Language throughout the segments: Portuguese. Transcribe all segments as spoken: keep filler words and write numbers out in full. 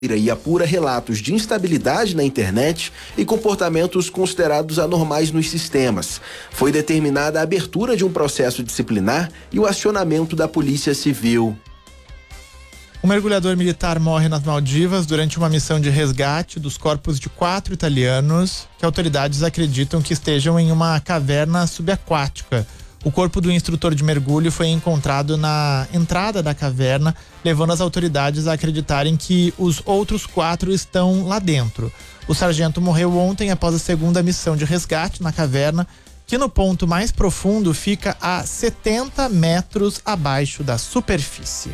e apura relatos de instabilidade na internet e comportamentos considerados anormais nos sistemas. Foi determinada a abertura de um processo disciplinar e o acionamento da Polícia Civil. Um mergulhador militar morre nas Maldivas durante uma missão de resgate dos corpos de quatro italianos que autoridades acreditam que estejam em uma caverna subaquática. O corpo do instrutor de mergulho foi encontrado na entrada da caverna, levando as autoridades a acreditarem que os outros quatro estão lá dentro. O sargento morreu ontem após a segunda missão de resgate na caverna, que no ponto mais profundo fica a setenta metros abaixo da superfície.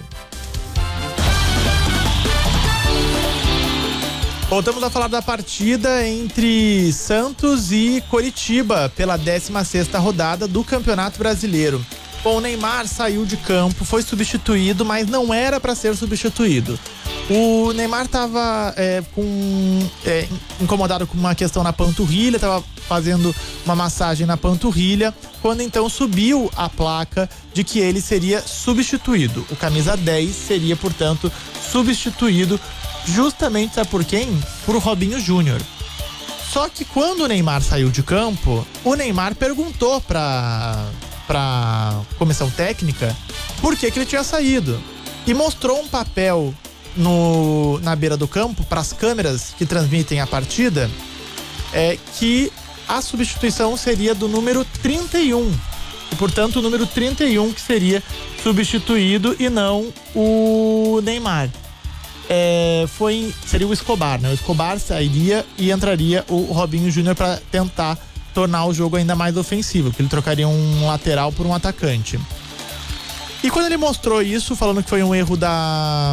Voltamos a falar da partida entre Santos e Coritiba pela décima sexta rodada do Campeonato Brasileiro. Bom, o Neymar saiu de campo, foi substituído, mas não era para ser substituído. O Neymar estava é, com, é, incomodado com uma questão na panturrilha, estava fazendo uma massagem na panturrilha, quando então subiu a placa de que ele seria substituído. O camisa dez seria, portanto, substituído justamente, sabe por quem? Por Robinho Júnior. Só que quando o Neymar saiu de campo, o Neymar perguntou para para comissão técnica por que que ele tinha saído e mostrou um papel no, na beira do campo para as câmeras que transmitem a partida, é, que a substituição seria do número trinta e um e, portanto, o número trinta e um que seria substituído e não o Neymar. É, foi, seria o Escobar, né? O Escobar sairia e entraria o Robinho Júnior para tentar tornar o jogo ainda mais ofensivo, que ele trocaria um lateral por um atacante. E quando ele mostrou isso, falando que foi um erro da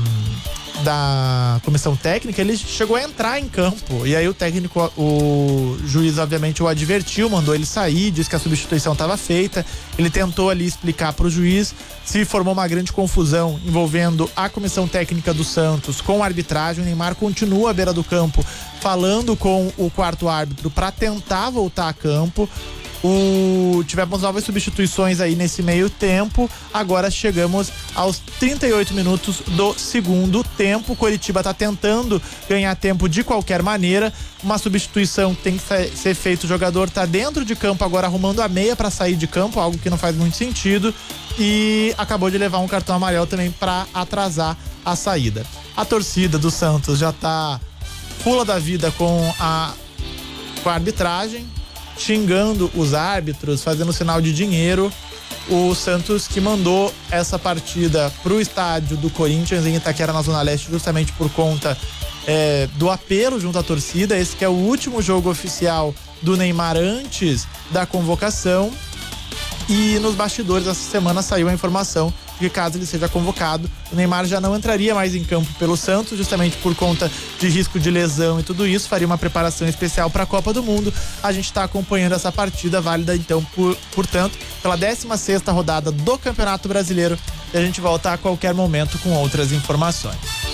da comissão técnica, ele chegou a entrar em campo, e aí o técnico, o juiz obviamente o advertiu, mandou ele sair, disse que a substituição estava feita. Ele tentou ali explicar para o juiz, se formou uma grande confusão envolvendo a comissão técnica do Santos com a arbitragem. O Neymar continua à beira do campo falando com o quarto árbitro para tentar voltar a campo. O... Tivemos novas substituições aí nesse meio tempo. Agora chegamos aos trinta e oito minutos do segundo tempo. O Coritiba está tentando ganhar tempo de qualquer maneira. Uma substituição que tem que ser feita. O jogador está dentro de campo agora arrumando a meia para sair de campo, algo que não faz muito sentido. E acabou de levar um cartão amarelo também para atrasar a saída. A torcida do Santos já está pula da vida com a, com a arbitragem, xingando os árbitros, fazendo sinal de dinheiro. O Santos que mandou essa partida pro estádio do Corinthians em Itaquera, na Zona Leste, justamente por conta é, do apelo junto à torcida. Esse que é o último jogo oficial do Neymar antes da convocação. E nos bastidores essa semana saiu a informação de que, caso ele seja convocado, o Neymar já não entraria mais em campo pelo Santos, justamente por conta de risco de lesão e tudo isso. Faria uma preparação especial para a Copa do Mundo. A gente está acompanhando essa partida, válida então, por, portanto, pela décima sexta rodada do Campeonato Brasileiro. E a gente volta a qualquer momento com outras informações.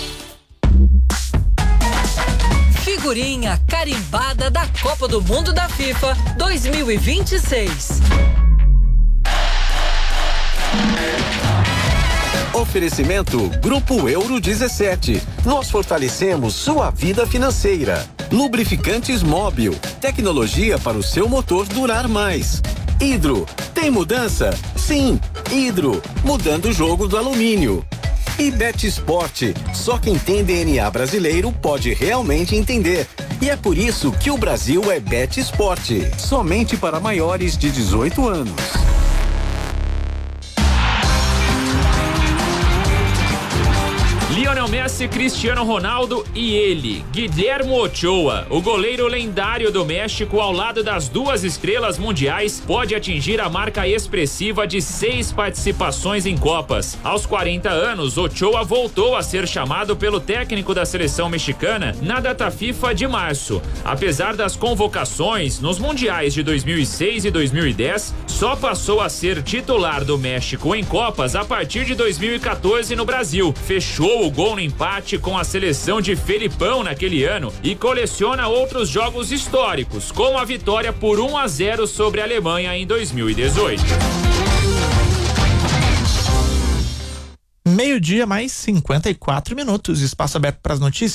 Figurinha carimbada da Copa do Mundo da FIFA dois mil e vinte e seis. Oferecimento Grupo Euro dezessete. Nós fortalecemos sua vida financeira. Lubrificantes Móbil. Tecnologia para o seu motor durar mais. Hidro. Tem mudança? Sim. Hidro. Mudando o jogo do alumínio. E Bet Sport. Só quem tem D N A brasileiro pode realmente entender. E é por isso que o Brasil é Bet Sport. Somente para maiores de dezoito anos. Lionel Messi, Cristiano Ronaldo e ele, Guillermo Ochoa, o goleiro lendário do México, ao lado das duas estrelas mundiais, pode atingir a marca expressiva de seis participações em Copas. Aos quarenta anos, Ochoa voltou a ser chamado pelo técnico da seleção mexicana na data FIFA de março. Apesar das convocações nos mundiais de dois mil e seis e dois mil e dez, só passou a ser titular do México em Copas a partir de dois mil e quatorze no Brasil. Fechou o gol no empate com a seleção de Felipão naquele ano e coleciona outros jogos históricos, como a vitória por um a zero sobre a Alemanha em dois mil e dezoito. Meio-dia mais cinquenta e quatro minutos. Espaço aberto para as notícias.